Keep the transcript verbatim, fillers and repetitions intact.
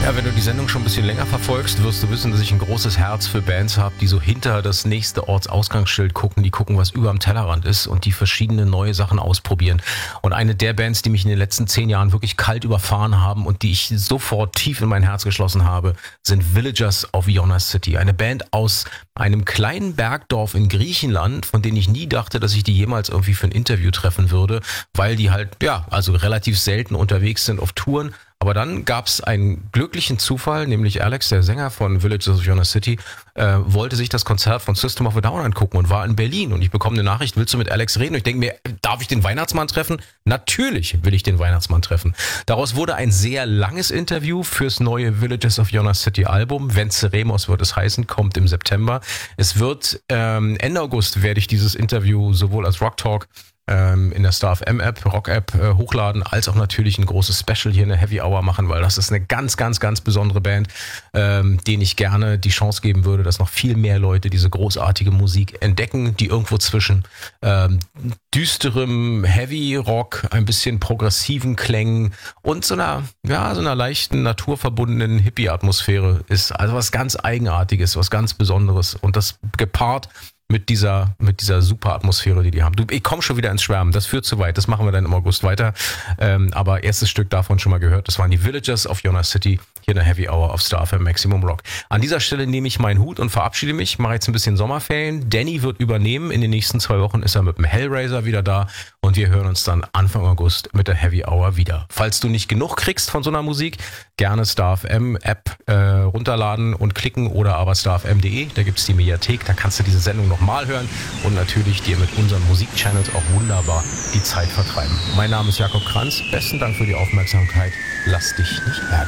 Ja, wenn du die Sendung schon ein bisschen länger verfolgst, wirst du wissen, dass ich ein großes Herz für Bands habe, die so hinter das nächste Ortsausgangsschild gucken, die gucken, was über am Tellerrand ist und die verschiedene neue Sachen ausprobieren. Und eine der Bands, die mich in den letzten zehn Jahren wirklich kalt überfahren haben und die ich sofort tief in mein Herz geschlossen habe, sind Villagers of Iona City. Eine Band aus einem kleinen Bergdorf in Griechenland, von denen ich nie dachte, dass ich die jemals irgendwie für ein Interview treffen würde, weil die halt, ja, also relativ selten unterwegs sind auf Touren. Aber dann gab es einen glücklichen Zufall, nämlich Alex, der Sänger von Villagers of Iona City, äh, wollte sich das Konzert von System of a Down angucken und war in Berlin. Und ich bekomme eine Nachricht, willst du mit Alex reden? Und ich denke mir, darf ich den Weihnachtsmann treffen? Natürlich will ich den Weihnachtsmann treffen. Daraus wurde ein sehr langes Interview fürs neue Villagers of Iona City Album. Venceremos wird es heißen, kommt im September. Es wird ähm, Ende August werde ich dieses Interview sowohl als Rock Talk in der Star F M App, Rock App äh, hochladen, als auch natürlich ein großes Special hier, eine Heavy Hour machen, weil das ist eine ganz, ganz, ganz besondere Band, ähm, denen ich gerne die Chance geben würde, dass noch viel mehr Leute diese großartige Musik entdecken, die irgendwo zwischen ähm, düsterem Heavy Rock, ein bisschen progressiven Klängen und so einer, ja, so einer leichten, naturverbundenen Hippie-Atmosphäre ist. Also was ganz Eigenartiges, was ganz Besonderes und das gepaart mit dieser mit dieser super Atmosphäre, die die haben. Du, ich komme schon wieder ins Schwärmen, das führt zu weit, das machen wir dann im August weiter. Ähm, aber erstes Stück davon schon mal gehört, das waren die Villagers of Iona City, hier in der Heavy Hour auf Star F M Maximum Rock. An dieser Stelle nehme ich meinen Hut und verabschiede mich, mache jetzt ein bisschen Sommerferien. Danny wird übernehmen, in den nächsten zwei Wochen ist er mit dem Hellraiser wieder da und wir hören uns dann Anfang August mit der Heavy Hour wieder. Falls du nicht genug kriegst von so einer Musik, gerne Star F M App äh, runterladen und klicken oder aber star f m punkt de, da gibt's die Mediathek, da kannst du diese Sendung nochmal hören und natürlich dir mit unseren Musikchannels auch wunderbar die Zeit vertreiben. Mein Name ist Jakob Kranz, besten Dank für die Aufmerksamkeit, lass dich nicht ärgern.